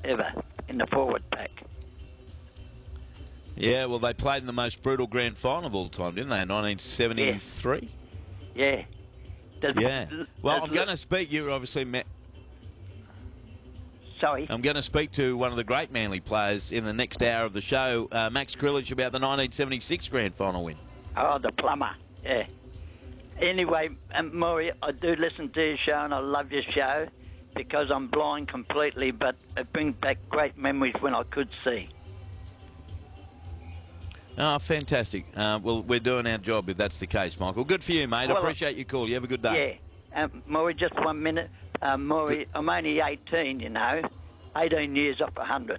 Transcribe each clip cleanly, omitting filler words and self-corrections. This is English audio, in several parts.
ever in the forward pack. Yeah, well, they played in the most brutal grand final of all time, didn't they, in 1973? Yeah. Yeah. Well, I'm going to speak. You obviously met. Sorry. I'm going to speak to one of the great Manly players in the next hour of the show, Max Krilich, about the 1976 grand final win. Oh, the plumber. Yeah. Anyway, Maury, I do listen to your show and I love your show because I'm blind completely, but it brings back great memories when I could see. Oh, fantastic. Well, we're doing our job if that's the case, Michael. Good for you, mate. I appreciate your call. You have a good day. Yeah. Maury, just 1 minute. Maury, I'm only 18, you know. 18 years off 100.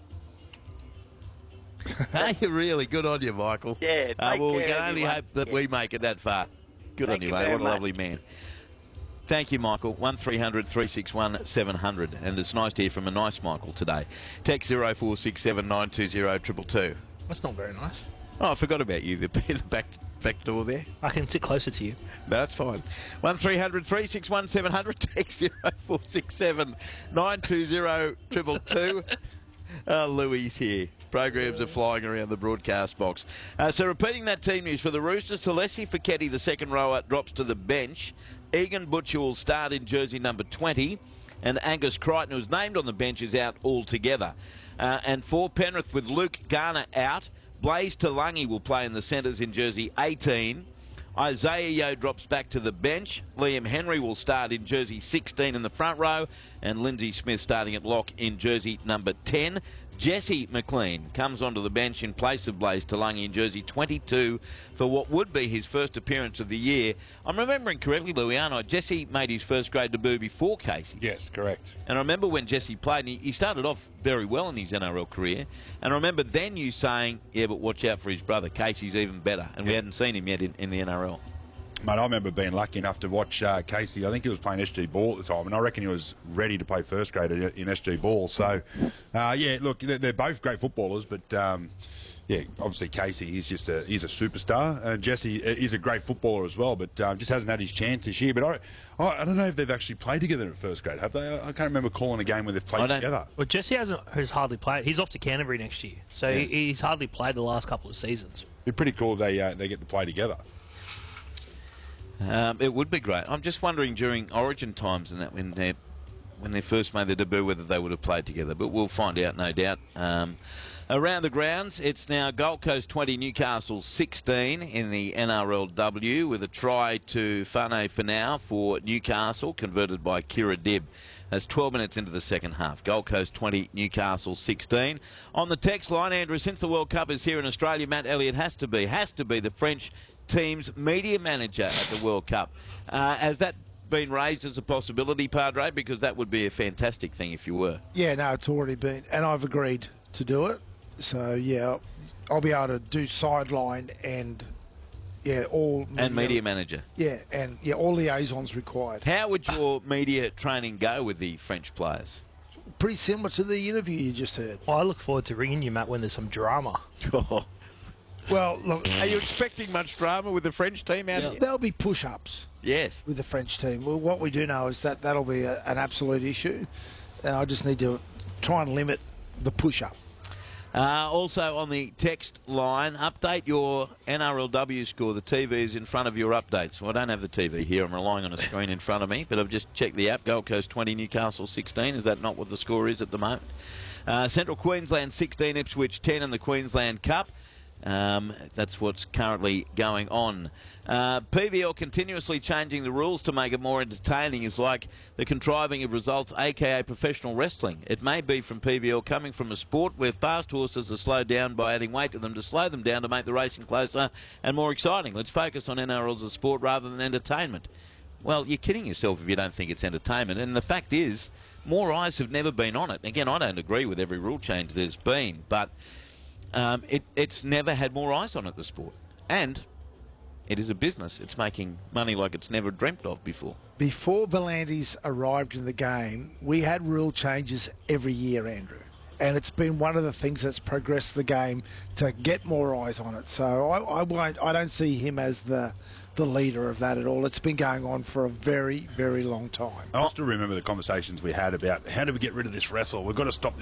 Hey, really good on you, Michael. Yeah, well, we can only hope that we make it that far. Good on you, mate. What a lovely man. Thank you, Michael. 1300 361 700. And it's nice to hear from a nice Michael today. Text 0467 920 222. That's not very nice. Oh, I forgot about you. The back door there. I can sit closer to you. No, that's fine. 1300 361 700. Text 0467 920 222. Louis here. Programs are flying around the broadcast box. So repeating that team news for the Roosters, Alessi Fiketti, the second rower, drops to the bench. Egan Butcher will start in jersey number 20. And Angus Crichton, who's named on the bench, is out altogether. And for Penrith, with Luke Garner out, Blaze Talangi will play in the centres in jersey 18. Isaiah Yeo drops back to the bench. Liam Henry will start in jersey 16 in the front row. And Lindsay Smith starting at lock in jersey number 10. Jesse McLean comes onto the bench in place of Blaze Talangi in jersey 22 for what would be his first appearance of the year. I'm remembering correctly, Louis, aren't I? Jesse made his first grade debut before Casey. Yes, correct. And I remember when Jesse played, and he started off very well in his NRL career. And I remember then you saying, yeah, but watch out for his brother. Casey's even better. And we hadn't seen him yet in the NRL. Mate, I remember being lucky enough to watch Casey. I think he was playing SG Ball at the time, and I reckon he was ready to play first grade in SG Ball. So, yeah, look, they're both great footballers, but yeah, obviously Casey he's a superstar, and Jesse is a great footballer as well, but just hasn't had his chance this year. But I don't know if they've actually played together at first grade, have they? I can't remember calling a game where they've played together. Well, Jesse has hardly played. He's off to Canterbury next year, so yeah. He's hardly played the last couple of seasons. It'd be pretty cool if they get to play together. It would be great. I'm just wondering during Origin times and that when they first made their debut whether they would have played together, but we'll find out, no doubt. Around the grounds, it's now Gold Coast 20, Newcastle 16 in the NRLW with a try to Fane Fanau for Newcastle, converted by Kira Dibb. That's 12 minutes into the second half. Gold Coast 20, Newcastle 16. On the text line, Andrew, since the World Cup is here in Australia, Matt Elliott has to be the French team's media manager at the World Cup. Has that been raised as a possibility, Padre? Because that would be a fantastic thing if you were. Yeah, no, it's already been, and I've agreed to do it. So, yeah, I'll be able to do sideline and, yeah, all... media manager. Yeah, and, yeah, all liaisons required. How would your media training go with the French players? Pretty similar to the interview you just heard. Well, I look forward to ringing you, Matt, when there's some drama. Well, look, are you expecting much drama with the French team out here? There'll be push-ups. Yes. With the French team. Well, what we do know is that'll be an absolute issue. I just need to try and limit the push-up. Also on the text line, update your NRLW score. The TV is in front of your updates. Well, I don't have the TV here. I'm relying on a screen in front of me, but I've just checked the app. Gold Coast 20, Newcastle 16. Is that not what the score is at the moment? Central Queensland 16, Ipswich 10 in the Queensland Cup. That's what's currently going on. PBL continuously changing the rules to make it more entertaining is like the contriving of results, aka professional wrestling. It may be from PBL coming from a sport where fast horses are slowed down by adding weight to them to slow them down to make the racing closer and more exciting. Let's focus on NRL as a sport rather than entertainment. Well, you're kidding yourself if you don't think it's entertainment. And the fact is, more eyes have never been on it. Again, I don't agree with every rule change there's been, but it's never had more eyes on it, the sport. And it is a business. It's making money like it's never dreamt of before. Before Volandis arrived in the game, we had rule changes every year, Andrew. And it's been one of the things that's progressed the game to get more eyes on it. So I don't see him as the leader of that at all. It's been going on for a very, very long time. I still remember the conversations we had about how do we get rid of this wrestle? We've got to stop